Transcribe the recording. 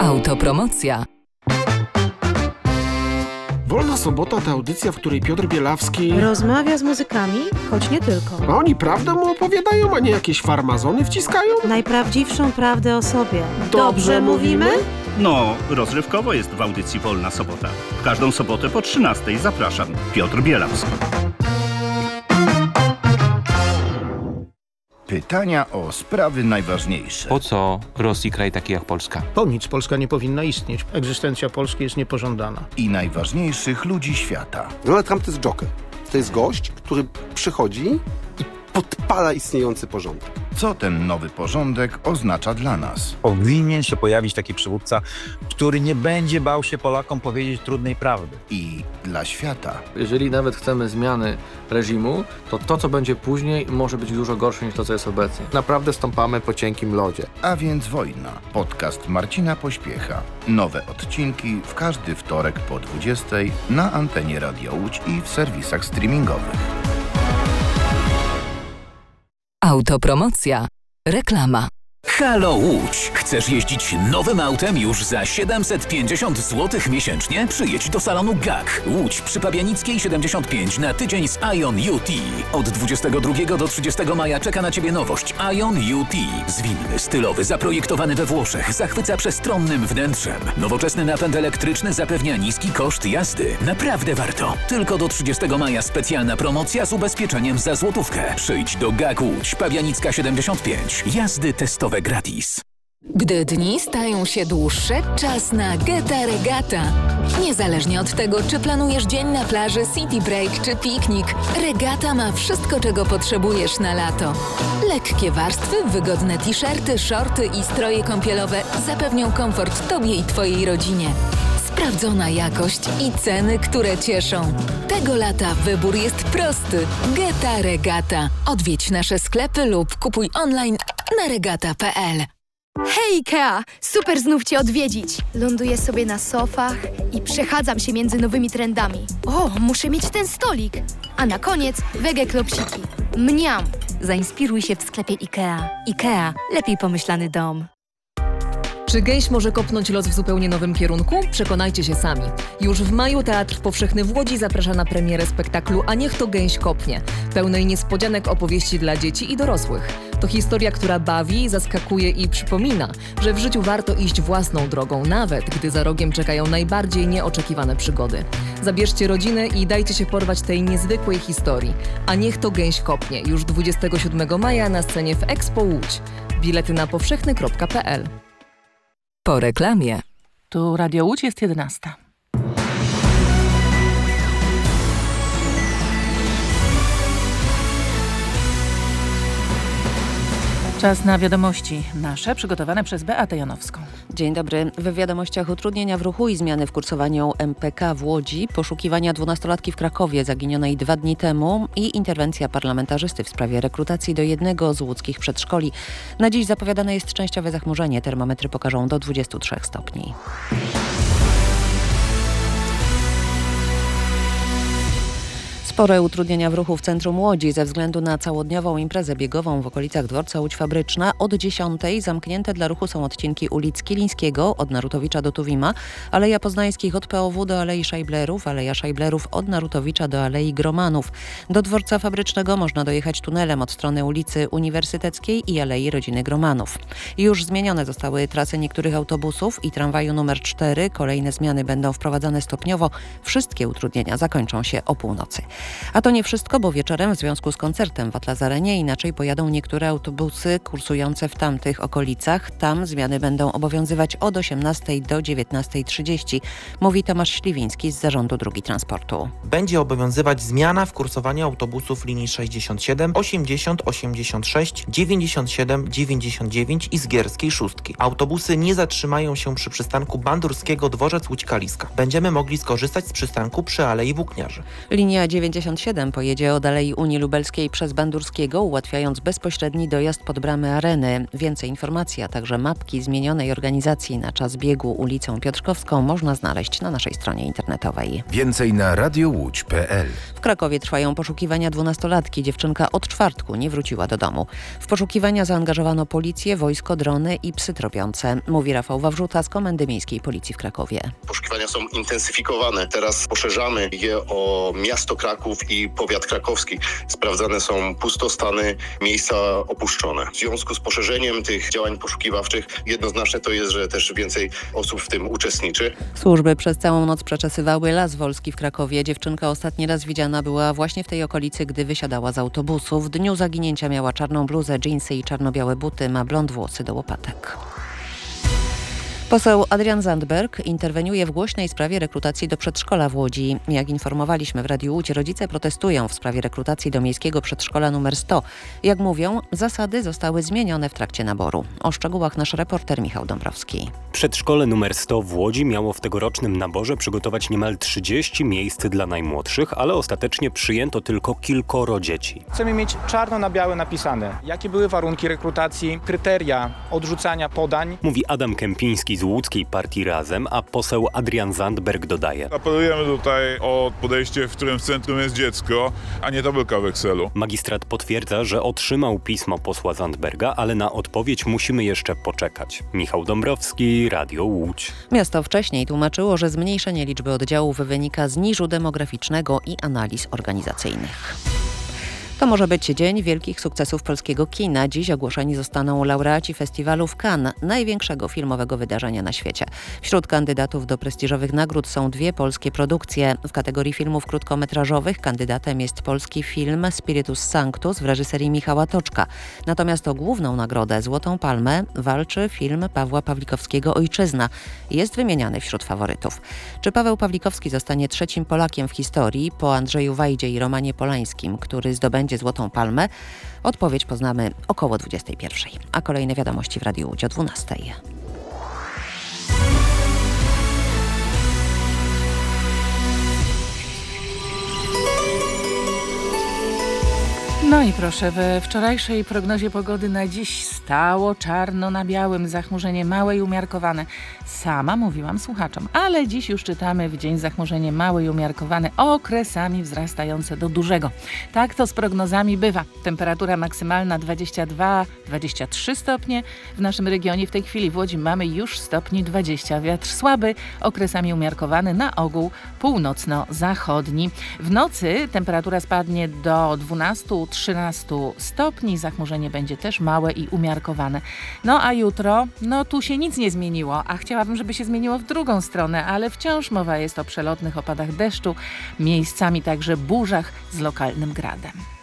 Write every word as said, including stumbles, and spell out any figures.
Autopromocja. Wolna Sobota to audycja, w której Piotr Bielawski rozmawia z muzykami, choć nie tylko. A oni prawdę mu opowiadają, a nie jakieś farmazony wciskają? Najprawdziwszą prawdę o sobie. Dobrze, Dobrze mówimy? No, rozrywkowo jest w audycji Wolna Sobota. W każdą sobotę po trzynastej zapraszam. Piotr Bielawski. Pytania o sprawy najważniejsze. Po co Rosji kraj taki jak Polska? Po nic Polska nie powinna istnieć. Egzystencja Polski jest niepożądana. I najważniejszych ludzi świata. Donald Trump to jest joker. To jest gość, który przychodzi i podpala istniejący porządek. Co ten nowy porządek oznacza dla nas? Powinien się pojawić taki przywódca, który nie będzie bał się Polakom powiedzieć trudnej prawdy. I dla świata. Jeżeli nawet chcemy zmiany reżimu, to to, co będzie później, może być dużo gorsze niż to, co jest obecnie. Naprawdę stąpamy po cienkim lodzie. A więc Wojna. Podcast Marcina Pośpiecha. Nowe odcinki w każdy wtorek po dwudziestej na antenie Radia Łódź i w serwisach streamingowych. Autopromocja. Reklama. Halo Łódź! Chcesz jeździć nowym autem już za siedemset pięćdziesiąt złotych miesięcznie? Przyjedź do salonu G A K. Łódź przy Pabianickiej siedemdziesiąt pięć na tydzień z Ion U T. Od dwudziestego drugiego do trzydziestego maja czeka na Ciebie nowość Ion U T. Zwinny, stylowy, zaprojektowany we Włoszech, zachwyca przestronnym wnętrzem. Nowoczesny napęd elektryczny zapewnia niski koszt jazdy. Naprawdę warto. Tylko do trzydziestego maja specjalna promocja z ubezpieczeniem za złotówkę. Przyjdź do G A K Łódź, Pabianicka siedemdziesiąt pięć. Jazdy testowe gratis. Gdy dni stają się dłuższe, czas na Geta Regata. Niezależnie od tego, czy planujesz dzień na plaży, city break czy piknik, Regata ma wszystko, czego potrzebujesz na lato. Lekkie warstwy, wygodne t-shirty, shorty i stroje kąpielowe zapewnią komfort Tobie i Twojej rodzinie. Sprawdzona jakość i ceny, które cieszą. Tego lata wybór jest prosty. Geta Regata. Odwiedź nasze sklepy lub kupuj online na regata kropka p l. Hej Ikea! Super znów Cię odwiedzić. Ląduję sobie na sofach i przechadzam się między nowymi trendami. O, muszę mieć ten stolik. A na koniec wege klopsiki. Mniam! Zainspiruj się w sklepie Ikea. Ikea. Lepiej pomyślany dom. Czy gęś może kopnąć los w zupełnie nowym kierunku? Przekonajcie się sami. Już w maju Teatr Powszechny w Łodzi zaprasza na premierę spektaklu A niech to gęś kopnie, pełnej niespodzianek opowieści dla dzieci i dorosłych. To historia, która bawi, zaskakuje i przypomina, że w życiu warto iść własną drogą, nawet gdy za rogiem czekają najbardziej nieoczekiwane przygody. Zabierzcie rodzinę i dajcie się porwać tej niezwykłej historii. A niech to gęś kopnie, już dwudziestego siódmego maja na scenie w Expo Łódź. Bilety na powszechny kropka p l. Po reklamie. Tu Radio Łódź, jest jedenasta. Czas na wiadomości nasze, przygotowane przez Beatę Janowską. Dzień dobry. W wiadomościach utrudnienia w ruchu i zmiany w kursowaniu M P K w Łodzi, poszukiwania dwunastolatki w Krakowie zaginionej dwa dni temu i interwencja parlamentarzysty w sprawie rekrutacji do jednego z łódzkich przedszkoli. Na dziś zapowiadane jest częściowe zachmurzenie. Termometry pokażą do dwudziestu trzech stopni. Spore utrudnienia w ruchu w centrum Łodzi ze względu na całodniową imprezę biegową w okolicach dworca Łódź Fabryczna. Od dziesiątej zamknięte dla ruchu są odcinki ulic Kilińskiego od Narutowicza do Tuwima, Aleja Poznańskich od P O W do Alei Szajblerów, Aleja Szajblerów od Narutowicza do Alei Gromanów. Do dworca Fabrycznego można dojechać tunelem od strony ulicy Uniwersyteckiej i Alei Rodziny Gromanów. Już zmienione zostały trasy niektórych autobusów i tramwaju numer cztery. Kolejne zmiany będą wprowadzane stopniowo. Wszystkie utrudnienia zakończą się o północy. A to nie wszystko, bo wieczorem w związku z koncertem w Atlazarenie inaczej pojadą niektóre autobusy kursujące w tamtych okolicach. Tam zmiany będą obowiązywać od osiemnastej do dziewiętnastej trzydzieści, mówi Tomasz Śliwiński z Zarządu Dróg Transportu. Będzie obowiązywać zmiana w kursowaniu autobusów linii sześćdziesiąt siedem, osiemdziesiąt, osiemdziesiąt sześć, dziewięćdziesiąt siedem, dziewięćdziesiąt dziewięć i Zgierskiej szóstki. Autobusy nie zatrzymają się przy przystanku Bandurskiego Dworzec Łódź Kaliska. Będziemy mogli skorzystać z przystanku przy Alei Włókniarzy. Linia dziewięćdziesiąt pięćdziesiąt siedem pojedzie od Alei Unii Lubelskiej przez Bandurskiego, ułatwiając bezpośredni dojazd pod bramy Areny. Więcej informacji, a także mapki zmienionej organizacji na czas biegu ulicą Piotrkowską można znaleźć na naszej stronie internetowej. Więcej na radiołódź kropka pe el. W Krakowie trwają poszukiwania dwunastolatki. Dziewczynka od czwartku nie wróciła do domu. W poszukiwania zaangażowano policję, wojsko, drony i psy tropiące, mówi Rafał Wawrzuta z Komendy Miejskiej Policji w Krakowie. Poszukiwania są intensyfikowane. Teraz poszerzamy je o miasto Kraków i powiat krakowski. Sprawdzane są pustostany, miejsca opuszczone. W związku z poszerzeniem tych działań poszukiwawczych jednoznaczne to jest, że też więcej osób w tym uczestniczy. Służby przez całą noc przeczesywały Las Wolski w Krakowie. Dziewczynka ostatni raz widziana była właśnie w tej okolicy, gdy wysiadała z autobusu. W dniu zaginięcia miała czarną bluzę, dżinsy i czarno-białe buty, ma blond włosy do łopatek. Poseł Adrian Zandberg interweniuje w głośnej sprawie rekrutacji do przedszkola w Łodzi. Jak informowaliśmy w Radiu Łódź, rodzice protestują w sprawie rekrutacji do miejskiego przedszkola numer sto. Jak mówią, zasady zostały zmienione w trakcie naboru. O szczegółach nasz reporter Michał Dąbrowski. Przedszkole numer sto w Łodzi miało w tegorocznym naborze przygotować niemal trzydzieści miejsc dla najmłodszych, ale ostatecznie przyjęto tylko kilkoro dzieci. Chcemy mieć czarno na białe napisane, jakie były warunki rekrutacji, kryteria odrzucania podań. Mówi Adam Kępiński z łódzkiej partii Razem, a poseł Adrian Zandberg dodaje. Apelujemy tutaj o podejście, w którym w centrum jest dziecko, a nie tabelka w Excelu. Magistrat potwierdza, że otrzymał pismo posła Zandberga, ale na odpowiedź musimy jeszcze poczekać. Michał Dąbrowski, Radio Łódź. Miasto wcześniej tłumaczyło, że zmniejszenie liczby oddziałów wynika z niżu demograficznego i analiz organizacyjnych. To może być dzień wielkich sukcesów polskiego kina. Dziś ogłoszeni zostaną laureaci festiwalu w Cannes, największego filmowego wydarzenia na świecie. Wśród kandydatów do prestiżowych nagród są dwie polskie produkcje. W kategorii filmów krótkometrażowych kandydatem jest polski film Spiritus Sanctus w reżyserii Michała Toczka. Natomiast o główną nagrodę Złotą Palmę walczy film Pawła Pawlikowskiego Ojczyzna. Jest wymieniany wśród faworytów. Czy Paweł Pawlikowski zostanie trzecim Polakiem w historii po Andrzeju Wajdzie i Romanie Polańskim, który zdobędzie Złotą Palmę? Odpowiedź poznamy około dwudziestej pierwszej. A kolejne wiadomości w Radiu Łódź o dwunastej. No i proszę, we wczorajszej prognozie pogody na dziś stało czarno na białym, zachmurzenie małe i umiarkowane. Sama mówiłam słuchaczom, ale dziś już czytamy w dzień zachmurzenie małe i umiarkowane, okresami wzrastające do dużego. Tak to z prognozami bywa. Temperatura maksymalna dwadzieścia dwa dwadzieścia trzy stopnie. W naszym regionie w tej chwili w Łodzi mamy już stopni dwadzieścia. Wiatr słaby, okresami umiarkowany, na ogół północno-zachodni. W nocy temperatura spadnie do dwunastu trzynastu stopni, zachmurzenie będzie też małe i umiarkowane. No a jutro, no tu się nic nie zmieniło, a chciałabym, żeby się zmieniło w drugą stronę, ale wciąż mowa jest o przelotnych opadach deszczu, miejscami także burzach z lokalnym gradem.